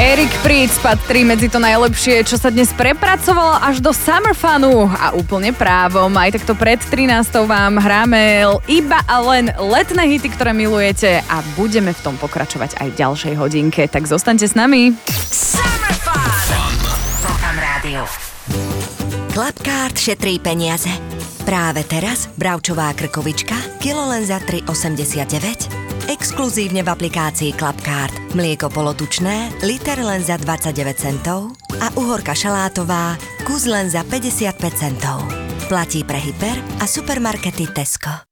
Eric Prydz patrí medzi to najlepšie, čo sa dnes prepracovalo až do Summer Funu. A úplne právom, aj takto pred 13. vám hráme iba a len letné hity, ktoré milujete a budeme v tom pokračovať aj v ďalšej hodinke. Tak zostaňte s nami. Summer Fun. Fan Rádio. Clubcard šetrí peniaze. Práve teraz bravčová krkovička, kilo len za 3,89. Exkluzívne v aplikácii Clubcard. Mlieko polotučné, liter len za 29 centov a uhorka šalátová, kus len za 55 centov. Platí pre hyper a supermarkety Tesco.